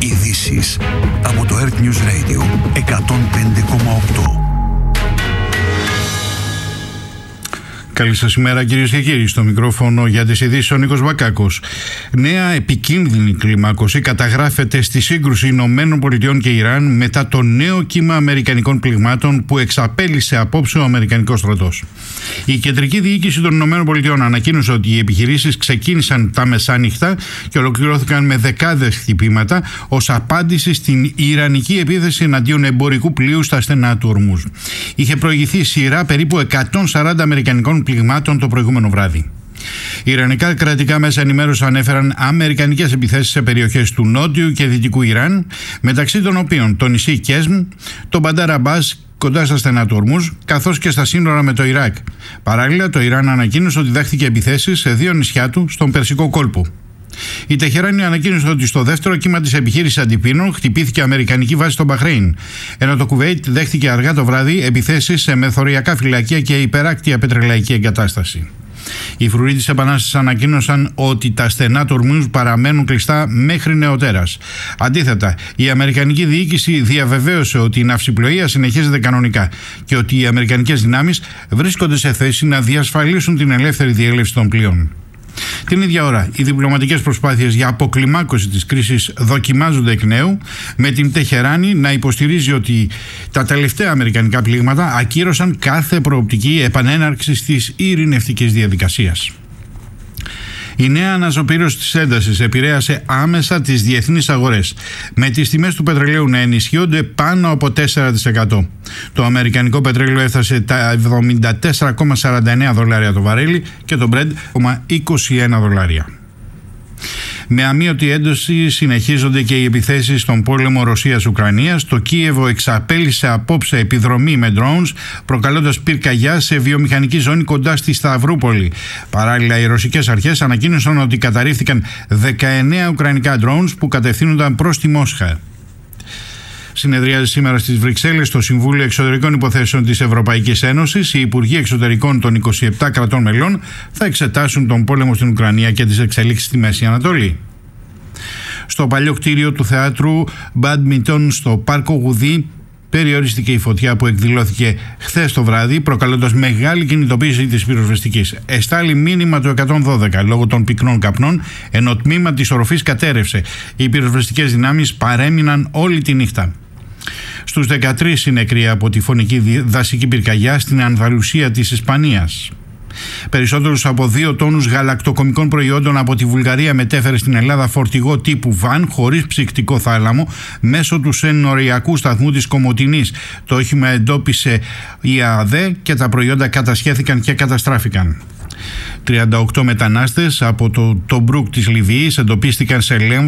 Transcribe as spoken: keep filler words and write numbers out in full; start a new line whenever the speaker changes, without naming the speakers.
Ειδήσεις από το Earth News Radio εκατόν πέντε κόμμα οκτώ.
Καλή σας ημέρα κυρίες και κύριοι, στο μικρόφωνο για τις ειδήσεις ο Νίκος Βακάκος. Νέα επικίνδυνη κλιμάκωση καταγράφεται στη σύγκρουση Ηνωμένων Πολιτειών και Ιράν μετά το νέο κύμα αμερικανικών πληγμάτων που εξαπέλυσε απόψε ο αμερικανικός στρατός. Η κεντρική διοίκηση των Ηνωμένων Πολιτειών ανακοίνωσε ότι οι επιχειρήσεις ξεκίνησαν τα μεσάνυχτα και ολοκληρώθηκαν με δεκάδες χτυπήματα ως απάντηση στην ιρανική επίθεση εναντίον εμπορικού πλοίου στα στενά του Ορμούζ. Είχε προηγηθεί σειρά περίπου εκατόν σαράντα αμερικανικών πληγμάτων το προηγούμενο βράδυ. Οι ιρανικά κρατικά μέσα ενημέρωση ανέφεραν αμερικανικές επιθέσεις σε περιοχές του νότιου και δυτικού Ιράν, μεταξύ των οποίων το νησί Κέσμ, το Μπαντάρ Αμπάς κοντά στα στενά του Ορμούζ, καθώς και στα σύνορα με το Ιράκ. Παράλληλα, το Ιράν ανακοίνωσε ότι δέχτηκε επιθέσεις σε δύο νησιά του στον Περσικό κόλπο. Η Τεχεράνη ανακοίνωσε ότι στο δεύτερο κύμα της επιχείρησης αντιπίνων χτυπήθηκε αμερικανική βάση στο Μπαχρέιν, ενώ το Κουβέιτ δέχτηκε αργά το βράδυ επιθέσεις σε μεθοριακά φυλακεία και υπεράκτια πετρελαϊκή εγκατάσταση. Οι φρουροί της Επανάστασης ανακοίνωσαν ότι τα στενά του Ορμούζ παραμένουν κλειστά μέχρι νεοτέρας. Αντίθετα, η αμερικανική διοίκηση διαβεβαίωσε ότι η ναυσιπλοεία συνεχίζεται κανονικά και ότι οι αμερικανικές δυνάμεις βρίσκονται σε θέση να διασφαλίσουν την ελεύθερη διέλευση των πλοίων. Την ίδια ώρα, οι διπλωματικές προσπάθειες για αποκλιμάκωση της κρίσης δοκιμάζονται εκ νέου, με την Τεχεράνη να υποστηρίζει ότι τα τελευταία αμερικανικά πλήγματα ακύρωσαν κάθε προοπτική επανέναρξης της ειρηνευτικής διαδικασίας. Η νέα αναζωπήρωση της έντασης επηρέασε άμεσα τις διεθνείς αγορές, με τις τιμές του πετρελαίου να ενισχύονται πάνω από τέσσερα τοις εκατό. Το αμερικανικό πετρέλαιο έφτασε τα εβδομήντα τέσσερα κόμμα σαράντα εννέα δολάρια το βαρέλι και το Brent είκοσι ένα δολάρια. Με αμείωτη ένταση συνεχίζονται και οι επιθέσεις στον πόλεμο Ρωσίας-Ουκρανίας. Το Κίεβο εξαπέλυσε απόψε επιδρομή με drones, προκαλώντας πυρκαγιά σε βιομηχανική ζώνη κοντά στη Σταυρούπολη. Παράλληλα, οι ρωσικές αρχές ανακοίνωσαν ότι καταρρίφθηκαν δεκαεννέα ουκρανικά drones που κατευθύνονταν προς τη Μόσχα. Συνεδριάζει σήμερα στις Βρυξέλλες το Συμβούλιο Εξωτερικών Υποθέσεων της Ευρωπαϊκής Ένωσης. Οι Υπουργοί Εξωτερικών των είκοσι επτά κρατών μελών θα εξετάσουν τον πόλεμο στην Ουκρανία και τις εξελίξεις στη Μέση Ανατολή. Στο παλιό κτίριο του θεάτρου Μπάντμιντον στο Πάρκο Γουδί περιορίστηκε η φωτιά που εκδηλώθηκε χθες το βράδυ, προκαλώντας μεγάλη κινητοποίηση της πυροσβεστικής. Εστάλει μήνυμα του εκατόν δώδεκα λόγω των πυκνών καπνών, ενώ τμήμα της οροφής κατέρευσε. Οι πυροσβεστικές δυνάμεις παρέμειναν όλη τη νύχτα. Στους δεκατρείς είναι νεκροί από τη φωνική δασική πυρκαγιά στην Ανδαλουσία της Ισπανίας. Περισσότερους από δύο τόνους γαλακτοκομικών προϊόντων από τη Βουλγαρία μετέφερε στην Ελλάδα φορτηγό τύπου βαν χωρίς ψυκτικό θάλαμο μέσω του συνοριακού σταθμού της Κομοτηνής. Το όχημα εντόπισε η ΑΔΕ και τα προϊόντα κατασχέθηκαν και καταστράφηκαν. τριάντα οκτώ μετανάστες από το Τομπρούκ της Λιβύης εντοπίστηκαν σε Λέμβο